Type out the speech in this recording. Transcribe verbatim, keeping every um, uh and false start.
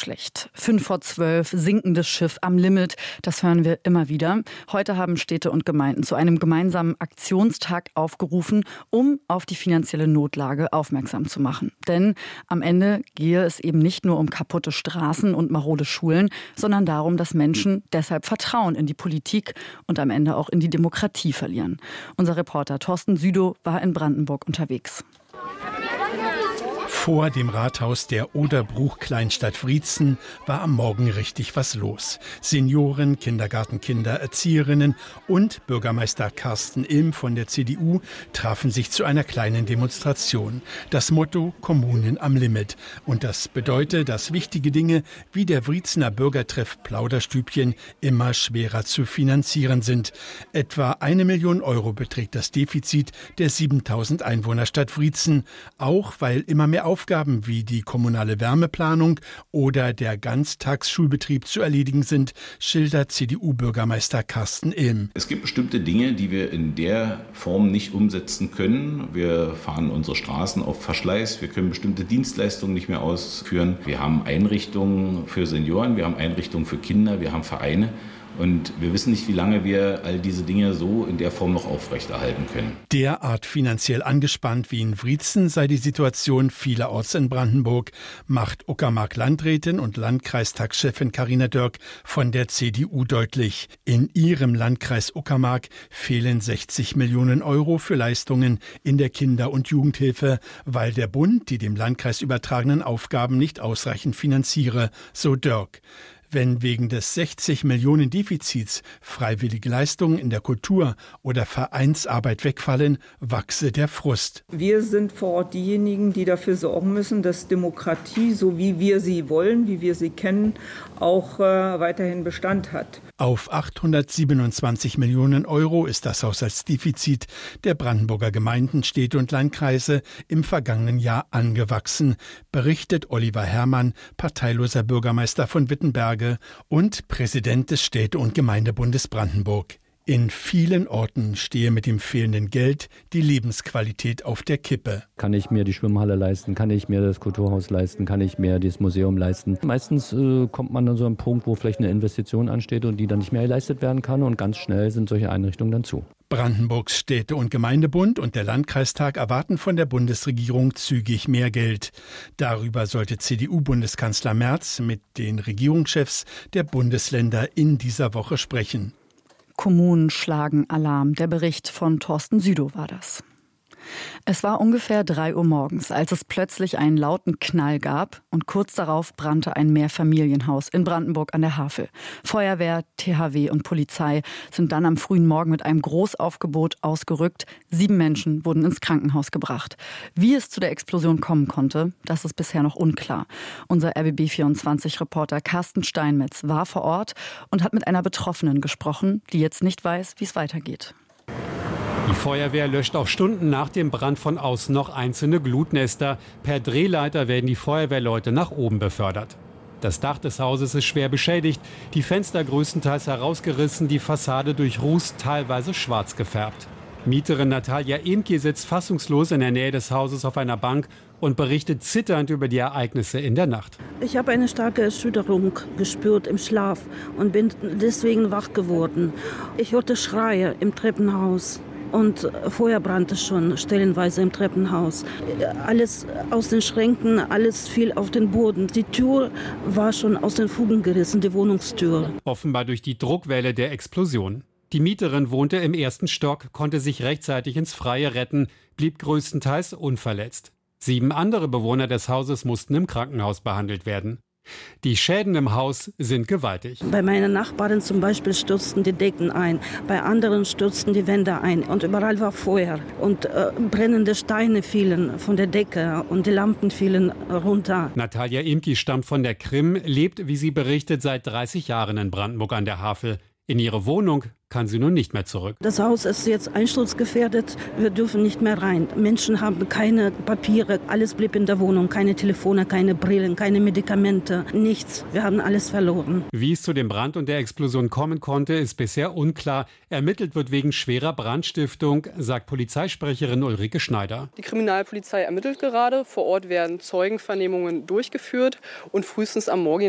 schlecht. Fünf vor zwölf, sinkendes Schiff am Limit, das hören wir immer wieder. Heute haben Städte und Gemeinden zu einem gemeinsamen Aktionstag aufgerufen, um auf die finanzielle Notlage aufmerksam zu machen. Denn am Ende gehe es eben nicht nur um kaputte Straßen und marode Schulen, sondern darum, dass Menschen deshalb Vertrauen in die Politik und am Ende auch in die Demokratie verlieren. Unser Reporter Thorsten Südow war in Brandenburg unterwegs. Vor dem Rathaus der Oderbruch-Kleinstadt Wriezen war am Morgen richtig was los. Senioren, Kindergartenkinder, Erzieherinnen und Bürgermeister Carsten Ilm von der C D U trafen sich zu einer kleinen Demonstration. Das Motto: Kommunen am Limit. Und das bedeutet, dass wichtige Dinge wie der Wriezener Bürgertreff Plauderstübchen immer schwerer zu finanzieren sind. Etwa eine Million Euro beträgt das Defizit der siebentausend Einwohnerstadt Wriezen, auch weil immer mehr Aufgaben wie die kommunale Wärmeplanung oder der Ganztagsschulbetrieb zu erledigen sind, schildert C D U-Bürgermeister Carsten Ilm. Es gibt bestimmte Dinge, die wir in der Form nicht umsetzen können. Wir fahren unsere Straßen auf Verschleiß, wir können bestimmte Dienstleistungen nicht mehr ausführen. Wir haben Einrichtungen für Senioren, wir haben Einrichtungen für Kinder, wir haben Vereine. Und wir wissen nicht, wie lange wir all diese Dinge so in der Form noch aufrechterhalten können. Derart finanziell angespannt wie in Wriezen sei die Situation vielerorts in Brandenburg, macht Uckermark-Landrätin und Landkreistagschefin Carina Dörk von der C D U deutlich. In ihrem Landkreis Uckermark fehlen sechzig Millionen Euro für Leistungen in der Kinder- und Jugendhilfe, weil der Bund die dem Landkreis übertragenen Aufgaben nicht ausreichend finanziere, so Dörk. Wenn wegen des sechzig Millionen Defizits freiwillige Leistungen in der Kultur oder Vereinsarbeit wegfallen, wachse der Frust. Wir sind vor Ort diejenigen, die dafür sorgen müssen, dass Demokratie, so wie wir sie wollen, wie wir sie kennen, auch äh, weiterhin Bestand hat. Auf achthundertsiebenundzwanzig Millionen Euro ist das Haushaltsdefizit der Brandenburger Gemeinden, Städte und Landkreise im vergangenen Jahr angewachsen, berichtet Oliver Herrmann, parteiloser Bürgermeister von Wittenberge und Präsident des Städte- und Gemeindebundes Brandenburg. In vielen Orten stehe mit dem fehlenden Geld die Lebensqualität auf der Kippe. Kann ich mir die Schwimmhalle leisten? Kann ich mir das Kulturhaus leisten? Kann ich mir das Museum leisten? Meistens äh, kommt man an so einen Punkt, wo vielleicht eine Investition ansteht und die dann nicht mehr geleistet werden kann. Und ganz schnell sind solche Einrichtungen dann zu. Brandenburgs Städte- und Gemeindebund und der Landkreistag erwarten von der Bundesregierung zügig mehr Geld. Darüber sollte C D U-Bundeskanzler Merz mit den Regierungschefs der Bundesländer in dieser Woche sprechen. Kommunen schlagen Alarm. Der Bericht von Thorsten Südow war das. Es war ungefähr drei Uhr morgens, als es plötzlich einen lauten Knall gab und kurz darauf brannte ein Mehrfamilienhaus in Brandenburg an der Havel. Feuerwehr, T H W und Polizei sind dann am frühen Morgen mit einem Großaufgebot ausgerückt. Sieben Menschen wurden ins Krankenhaus gebracht. Wie es zu der Explosion kommen konnte, das ist bisher noch unklar. Unser R B B vierundzwanzig-Reporter Carsten Steinmetz war vor Ort und hat mit einer Betroffenen gesprochen, die jetzt nicht weiß, wie es weitergeht. Die Feuerwehr löscht auch Stunden nach dem Brand von außen noch einzelne Glutnester. Per Drehleiter werden die Feuerwehrleute nach oben befördert. Das Dach des Hauses ist schwer beschädigt, die Fenster größtenteils herausgerissen, die Fassade durch Ruß teilweise schwarz gefärbt. Mieterin Natalia Emke sitzt fassungslos in der Nähe des Hauses auf einer Bank und berichtet zitternd über die Ereignisse in der Nacht. Ich habe eine starke Erschütterung gespürt im Schlaf und bin deswegen wach geworden. Ich hörte Schreie im Treppenhaus. Und vorher brannte es schon stellenweise im Treppenhaus. Alles aus den Schränken, alles fiel auf den Boden. Die Tür war schon aus den Fugen gerissen, die Wohnungstür. Offenbar durch die Druckwelle der Explosion. Die Mieterin wohnte im ersten Stock, konnte sich rechtzeitig ins Freie retten, blieb größtenteils unverletzt. Sieben andere Bewohner des Hauses mussten im Krankenhaus behandelt werden. Die Schäden im Haus sind gewaltig. Bei meinen Nachbarn zum Beispiel stürzten die Decken ein, bei anderen stürzten die Wände ein und überall war Feuer. Und äh, brennende Steine fielen von der Decke und die Lampen fielen runter. Natalia Imki stammt von der Krim, lebt, wie sie berichtet, seit dreißig Jahren in Brandenburg an der Havel. In ihre Wohnung kann sie nun nicht mehr zurück. Das Haus ist jetzt einsturzgefährdet. Wir dürfen nicht mehr rein. Menschen haben keine Papiere. Alles blieb in der Wohnung. Keine Telefone, keine Brillen, keine Medikamente. Nichts. Wir haben alles verloren. Wie es zu dem Brand und der Explosion kommen konnte, ist bisher unklar. Ermittelt wird wegen schwerer Brandstiftung, sagt Polizeisprecherin Ulrike Schneider. Die Kriminalpolizei ermittelt gerade. Vor Ort werden Zeugenvernehmungen durchgeführt. Und frühestens am Morgen